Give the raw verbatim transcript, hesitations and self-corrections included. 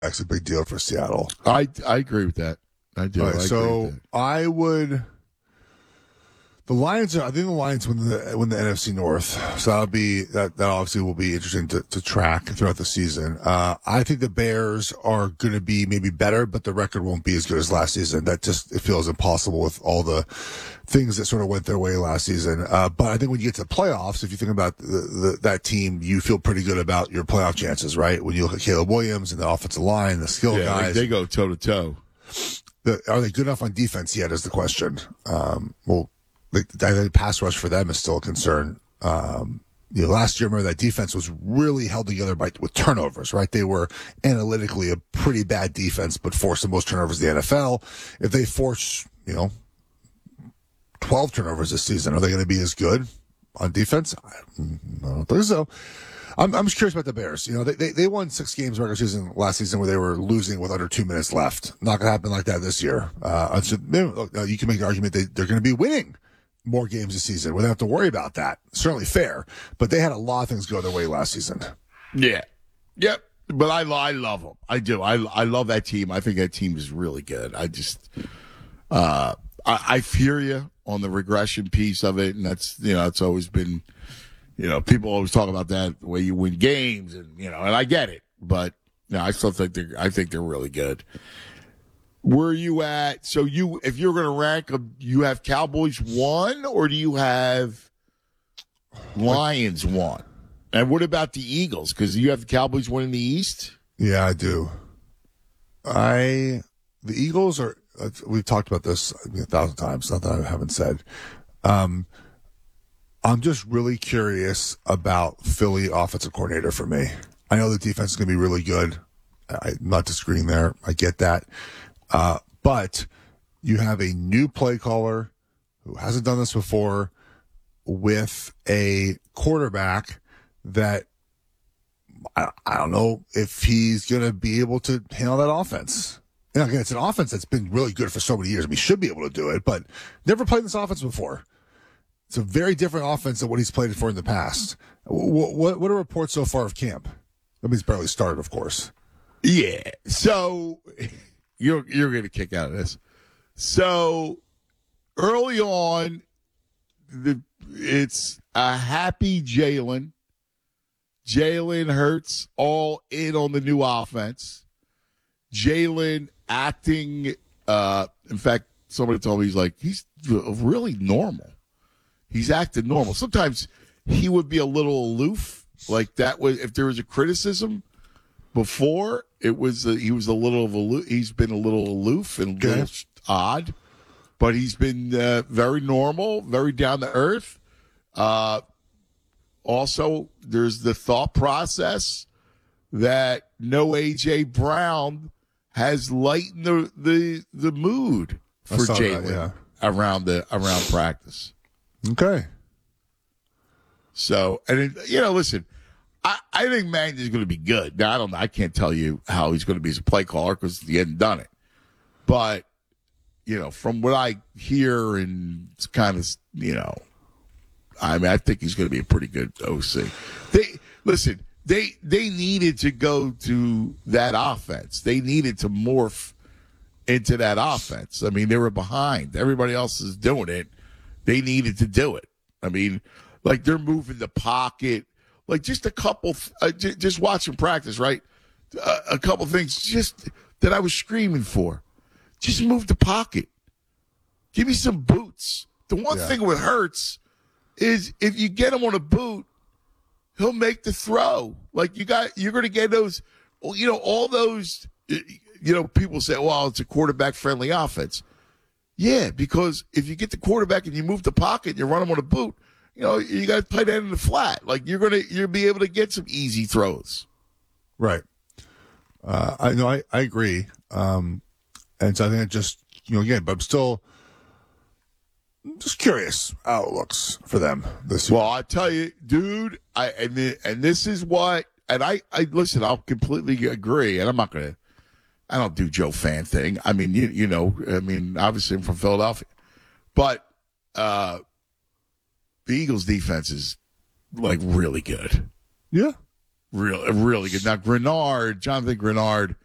That's a big deal for Seattle. I I agree with that. I do. Right, I so agree with that. I would. The Lions are. I think the Lions win the win the N F C North. So that'll be that. That obviously will be interesting to, to track throughout the season. Uh, I think the Bears are going to be maybe better, but the record won't be as good as last season. That just it feels impossible with all the things that sort of went their way last season. Uh, but I think when you get to the playoffs, if you think about the, the, that team, you feel pretty good about your playoff chances, right? When you look at Caleb Williams and the offensive line, the skill Yeah, guys, they go toe to toe. Are they good enough on defense yet? Is the question. Um, well. The, the pass rush for them is still a concern. Um, you know, last year, remember that defense was really held together by with turnovers, right? They were analytically a pretty bad defense, but forced the most turnovers in the N F L. If they force, you know, twelve turnovers this season, are they going to be as good on defense? I don't think so. I'm, I'm just curious about the Bears. You know, they, they, they won six games regular season last season where they were losing with under two minutes left. Not going to happen like that this year. Uh, so, you can make an argument they, they're going to be winning more games this season. We don't have to worry about that. Certainly fair, but they had a lot of things go their way last season. Yeah. Yep. But I, I love them. I do. I, I love that team. I think that team is really good. I just, uh, I, I fear you on the regression piece of it. And that's, you know, it's always been, you know, people always talk about that, the way you win games and, you know, and I get it, but you know, I still think they're, I think they're really good. Where are you at? So you, if you're going to rank them, you have Cowboys one, or do you have Lions one? And what about the Eagles? Because you have the Cowboys one in the East. Yeah, I do. I the Eagles are. We've talked about this a thousand times. Not that I haven't said. Um, I'm just really curious about Philly offensive coordinator for me. I know the defense is going to be really good. I'm not disagreeing there. I get that. Uh, but you have a new play caller who hasn't done this before with a quarterback that I, I don't know if he's going to be able to handle that offense. And again, it's an offense that's been really good for so many years. I mean, he should be able to do it, but never played this offense before. It's a very different offense than what he's played it for in the past. What, what, what are reports so far of camp? I mean, he's barely started, of course. Yeah. So you're you're going to kick out of this. So early on, the it's a happy Jalen. Jalen Hurts all in on the new offense. Jalen acting. Uh, in fact, somebody told me he's like he's really normal. He's acting normal. Sometimes he would be a little aloof, like that. Was if there was a criticism before, it was a, he was a little of aloof. He's been a little aloof and a little okay. odd, but he's been uh, very normal, very down to earth. Uh, also, there's the thought process that no A J Brown has lightened the the, the mood for Jalen yeah. around the around practice. Okay. So, and it, you know, listen, I, I think Magny's going to be good. Now, I don't know. I can't tell you how he's going to be as a play caller because he hadn't done it. But, you know, from what I hear and it's kind of, you know, I mean, I think he's going to be a pretty good O C. They listen, they they needed to go to that offense. They needed to morph into that offense. I mean, they were behind. Everybody else is doing it. They needed to do it. I mean, like they're moving the pocket. Like just a couple, uh, j- just watching practice, right? Uh, a couple things just that I was screaming for. Just move the pocket. Give me some boots. The one Yeah. thing with Hurts is if you get him on a boot, he'll make the throw. Like you got, you're going to get those, you know, all those, you know, people say, well, it's a quarterback friendly offense. Yeah, because if you get the quarterback and you move the pocket and you run him on a boot, you know, you got to play that in the flat. Like you're going to, you'll be able to get some easy throws. Right. Uh, I know, I, I agree. Um, and so I think it just, you know, again, but I'm still just curious how it looks for them this year. Well, I tell you, dude, I, and, the, and this is what, and I, I, listen, I'll completely agree. And I'm not going to, I don't do Joe Fan thing. I mean, you, you know, I mean, obviously I'm from Philadelphia, but, uh, the Eagles defense is like really good. Yeah. Real, really good. Now, Grenard, Jonathan Grenard,